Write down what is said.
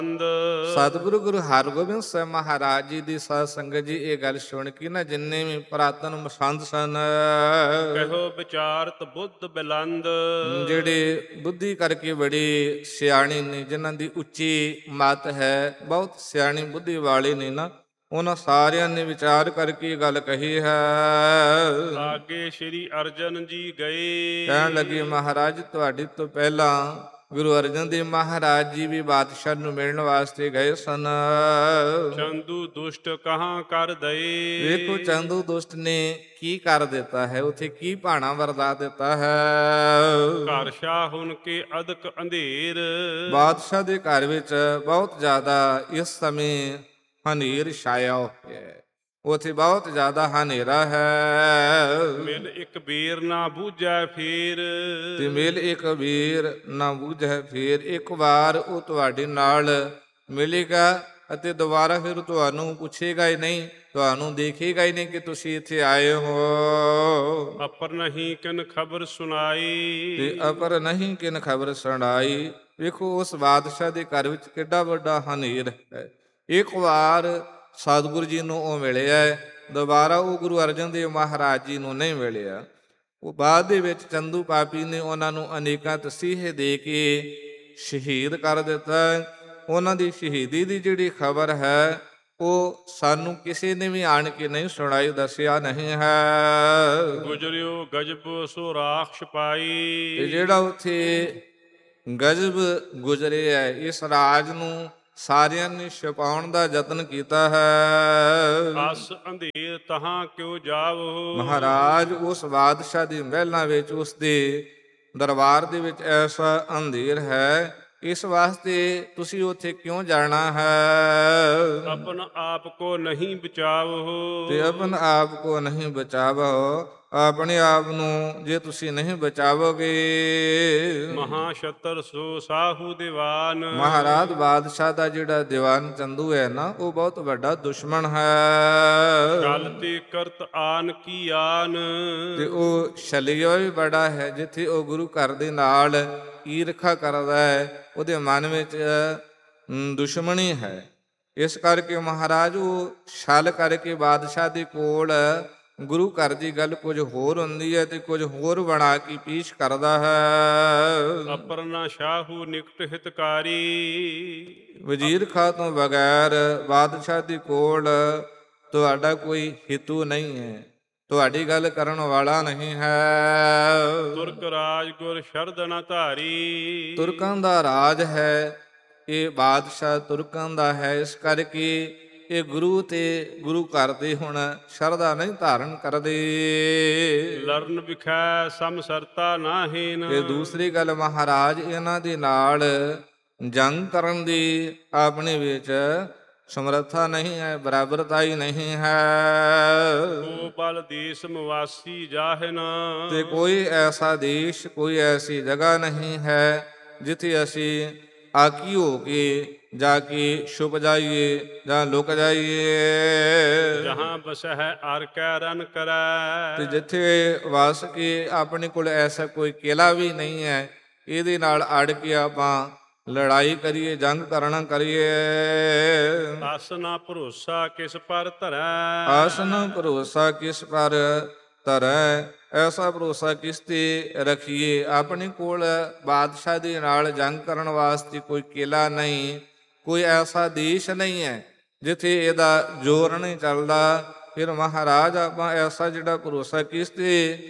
ਸਤਿਗੁਰੂ ਗੁਰੂ ਹਰਗੋਬਿੰਦ ਸਾਹਿਬ ਮਹਾਰਾਜ ਜੀ ਦੀ ਸਾਧ ਸੰਗਤ ਜੀ ਇਹ ਗੱਲ ਸੁਣ ਕੇ ਨਾ ਜਿੰਨੇ ਵੀ ਪੁਰਾਤਨ ਮਸੰਦ ਸਨ, ਕਹੋ ਵਿਚਾਰਤ ਬੁੱਧ ਬਿਲੰਦ। ਜਿਹੜੇ ਬੁੱਧੀ ਕਰਕੇ ਬੜੇ ਸਿਆਣੇ ਨੇ, ਜਿਨ੍ਹਾਂ ਦੀ ਉੱਚੀ ਮੱਤ ਹੈ, ਬਹੁਤ ਸਿਆਣੀ ਬੁੱਧੀ ਵਾਲੇ ਨੇ ਨਾ, ਉਹਨਾਂ ਸਾਰਿਆਂ ਨੇ ਵਿਚਾਰ ਕਰਕੇ ਇਹ ਗੱਲ ਕਹੀ ਹੈ। ਲਾਗੇ ਸ਼੍ਰੀ ਅਰਜਨ ਜੀ ਗਏ, ਕਹਿਣ ਲੱਗੇ ਮਹਾਰਾਜ ਤੁਹਾਡੇ ਤੋਂ ਪਹਿਲਾਂ ਗੁਰੂ ਅਰਜਨ ਦੇਵ ਮਹਾਰਾਜ ਜੀ ਵੀ ਬਾਦਸ਼ਾਹ ਨੂੰ ਮਿਲਣ ਵਾਸਤੇ ਗਏ ਸਨ। ਚੰਦੂ ਦੁਸ਼ਟ ਕਹਾਂ ਕਰ ਦਏ। ਵੇਖੋ ਚੰਦੂ ਦੁਸ਼ਟ ਨੇ ਕੀ ਕਰ ਦਿੱਤਾ ਹੈ, ਉੱਥੇ ਕੀ ਭਾਣਾ ਵਰਤਾ ਦਿੱਤਾ ਹੈ। ਘਰ ਸ਼ਾਹ ਹੁਨ ਕੇ ਅਦਕ ਅੰਧੇਰ। ਬਾਦਸ਼ਾਹ ਦੇ ਘਰ ਵਿੱਚ ਬਹੁਤ ਜ਼ਿਆਦਾ ਇਸ ਸਮੇਂ ਹਨੇਰ ਛਾਇਆ ਹੋਇਆ ਹੈ, ਉੱਥੇ ਬਹੁਤ ਜ਼ਿਆਦਾ ਹਨੇਰਾ ਹੈ। ਮਿਲ ਇੱਕ ਬੇਰ ਨਾ ਬੂਝੈ ਫੇਰ। ਤੇ ਮਿਲ ਇੱਕ ਬੇਰ ਨਾ ਬੂਝੈ ਫੇਰ। ਇੱਕ ਵਾਰ ਉਹ ਤੁਹਾਡੇ ਨਾਲ ਮਿਲੇਗਾ ਅਤੇ ਦੁਬਾਰਾ ਫਿਰ ਤੁਹਾਨੂੰ ਪੁੱਛੇਗਾ ਹੀ ਨਹੀਂ, ਤੁਹਾਨੂੰ ਦੇਖੇਗਾ ਹੀ ਨਹੀਂ ਕਿ ਤੁਸੀਂ ਇੱਥੇ ਆਏ ਹੋ। ਅਪਰ ਨਹੀਂ ਕਿਨ ਖਬਰ ਸੁਣਾਈ। ਤੇ ਅਪਰ ਨਹੀਂ ਕਿਨ ਖਬਰ ਸੁਣਾਈ। ਵੇਖੋ ਉਸ ਬਾਦਸ਼ਾਹ ਦੇ ਘਰ ਵਿੱਚ ਕਿੱਡਾ ਵੱਡਾ ਹਨੇਰ ਹੈ। ਇੱਕ ਵਾਰ ਸਤਿਗੁਰੂ ਜੀ ਨੂੰ ਉਹ ਮਿਲਿਆ, ਦੁਬਾਰਾ ਉਹ ਗੁਰੂ ਅਰਜਨ ਦੇਵ ਮਹਾਰਾਜ ਜੀ ਨੂੰ ਨਹੀਂ ਮਿਲਿਆ। ਉਹ ਬਾਅਦ ਦੇ ਵਿੱਚ ਚੰਦੂ ਪਾਪੀ ਨੇ ਉਹਨਾਂ ਨੂੰ ਅਨੇਕਾਂ ਤਸੀਹੇ ਦੇ ਕੇ ਸ਼ਹੀਦ ਕਰ ਦਿੱਤਾ। ਉਹਨਾਂ ਦੀ ਸ਼ਹੀਦੀ ਦੀ ਜਿਹੜੀ ਖਬਰ ਹੈ ਉਹ ਸਾਨੂੰ ਕਿਸੇ ਨੇ ਵੀ ਆਣ ਕੇ ਨਹੀਂ ਸੁਣਾਈ, ਦੱਸਿਆ ਨਹੀਂ ਹੈ। ਗੁਜਰਿਓ ਗਜਬ ਸੋ ਰਾਖਸ਼ ਪਾਈ। ਤੇ ਜਿਹੜਾ ਉੱਥੇ ਗਜਬ ਗੁਜ਼ਰਿਆ, ਇਸ ਰਾਜ ਨੂੰ ਸਾਰਿਆਂ ਨੇ ਛੁਪਾਉਣ ਦਾ ਯਤਨ ਕੀਤਾ ਹੈ। ਅਸ ਅੰਧੇਰ ਤਹਾਂ ਕਿਉ ਜਾਵੋ। ਮਹਾਰਾਜ ਉਸ ਬਾਦਸ਼ਾਹ ਦੀ ਮਹਿਲਾਂ ਵਿੱਚ, ਉਸ ਦੇ ਦਰਬਾਰ ਦੇ ਵਿੱਚ ਐਸਾ ਅੰਧੇਰ ਹੈ, ਇਸ ਵਾਸਤੇ ਤੁਸੀਂ ਉੱਥੇ ਕਿਉਂ ਜਾਣਾ ਹੈ। ਆਪਨ ਆਪ ਕੋ ਨਹੀਂ ਬਚਾਵੋ। ਤੇ ਆਪਨ ਆਪ ਕੋ ਨਹੀਂ ਬਚਾਵੋ, ਆਪਣੇ ਆਪ ਨੂੰ ਜੇ ਤੁਸੀਂ ਨਹੀਂ ਬਚਾਵੋਗੇ। ਮਹਾਸ਼ਤਰ ਸੋ ਸਾਹੂ ਦੀਵਾਨ। ਮਹਾਰਾਜ ਬਾਦਸ਼ਾਹ ਦਾ ਜਿਹੜਾ ਦੀਵਾਨ ਚੰਦੂ ਹੈ ਨਾ, ਉਹ ਬਹੁਤ ਵੱਡਾ ਦੁਸ਼ਮਣ ਹੈ। ਚਲਤੀ ਕਰਤ ਆਨ ਕੀ ਆਨ। ਤੇ ਉਹ ਛਲਿਆ ਵੀ ਬੜਾ ਹੈ। ਜਿੱਥੇ ਉਹ ਗੁਰੂ ਘਰ ਦੇ ਨਾਲ ਈਰਖਾ ਕਰਦਾ ਹੈ, ਉਹਦੇ ਮਨ ਵਿੱਚ ਦੁਸ਼ਮਣੀ ਹੈ। ਇਸ ਕਰਕੇ ਮਹਾਰਾਜ ਉਹ ਛਲ ਕਰਕੇ ਬਾਦਸ਼ਾਹ ਦੇ ਕੋਲ ਗੁਰੂ ਘਰ ਦੀ ਗੱਲ ਕੁਝ ਹੋਰ ਹੁੰਦੀ ਹੈ ਤੇ ਕੁਝ ਹੋਰ ਬਣਾ ਕੇ ਪੇਸ਼ ਕਰਦਾ ਹੈ। ਅਪਰਨਾ ਸ਼ਾਹੂ ਨਿਕਟ ਹਿਤਕਾਰੀ। ਵਜ਼ੀਰ ਖਾਂ ਤੋਂ ਬਗੈਰ ਬਾਦਸ਼ਾਹ ਦੇ ਕੋਲ ਤੁਹਾਡਾ ਕੋਈ ਹਿਤੂ ਨਹੀਂ ਹੈ, ਤੁਹਾਡੀ ਗੱਲ ਕਰਨ ਵਾਲਾ ਨਹੀਂ ਹੈ। ਤੁਰਕ ਰਾਜ ਗੁਰ ਸ਼ਰਦ ਨ ਧਾਰੀ। ਤੁਰਕਾਂ ਦਾ ਰਾਜ ਹੈ, ਇਹ ਬਾਦਸ਼ਾਹ ਤੁਰਕਾਂ ਦਾ ਹੈ। ਇਸ ਕਰਕੇ ਇਹ ਗੁਰੂ ਤੇ ਗੁਰੂ ਘਰ ਦੇ ਹੁਣ ਸ਼ਰਧਾ ਨਹੀਂ ਧਾਰਨ ਕਰਦੇ। ਲਰਨ ਵਿਖੈ ਸਮਸਰਤਾ ਨਾਹੀਨ। ਤੇ ਦੂਸਰੀ ਗੱਲ ਮਹਾਰਾਜ ਇਹਨਾਂ ਦੇ ਨਾਲ ਜੰਗ ਕਰਨ ਦੀ ਆਪਣੇ ਵਿੱਚ ਸਮਰੱਥਾ ਨਹੀਂ ਹੈ, ਬਰਾਬਰਤਾ ਹੀ ਨਹੀਂ ਹੈ। ਕੋ ਬਲ ਦੇਸ ਮਵਾਸੀ ਜਾਹਿਨ। ਤੇ ਕੋਈ ਐਸਾ ਦੇਸ਼, ਕੋਈ ਐਸੀ ਜਗ੍ਹਾ ਨਹੀਂ ਹੈ ਜਿੱਥੇ ਅਸੀਂ ਆਕੀ ਹੋ ਕੇ ਜਾ ਕੇ ਛੁਪ ਜਾਈਏ ਜਾਂ ਲੁਕ ਜਾਈਏ। ਜਹਾਂ ਬਸਹਿ ਅਰ ਕੈ ਰਨ ਕਰੈ। ਤੇ ਜਿੱਥੇ ਵਸ ਕੇ ਆਪਣੇ ਕੋਲ ਐਸਾ ਕੋਈ ਕਿਲਾ ਵੀ ਨਹੀਂ ਹੈ, ਇਹਦੇ ਨਾਲ ਅੜ ਕੇ ਆਪਾਂ ਲੜਾਈ ਕਰੀਏ, ਜੰਗ ਕਰਨਾ ਕਰੀਏ। ਆਸ ਨਾ ਭਰੋਸਾ ਕਿਸ ਪਰ ਧਰੈ। ਆਸ ਨਾ ਭਰੋਸਾ ਕਿਸ ਪਰ ਧਰੈ। ਐਸਾ ਭਰੋਸਾ ਕਿਸ ਤੇ ਰੱਖੀਏ। ਆਪਣੇ ਕੋਲ ਬਾਦਸ਼ਾਹ ਦੇ ਨਾਲ ਜੰਗ ਕਰਨ ਵਾਸਤੇ ਕੋਈ ਕਿਲਾ ਨਹੀਂ, ਕੋਈ ਐਸਾ ਦੇਸ਼ ਨਹੀਂ ਹੈ ਜਿੱਥੇ ਇਹਦਾ ਜ਼ੋਰ ਨਹੀਂ ਚੱਲਦਾ। ਫਿਰ ਮਹਾਰਾਜ ਆਪਾਂ ਐਸਾ ਜਿਹੜਾ ਭਰੋਸਾ ਕਿਸ ਤੇ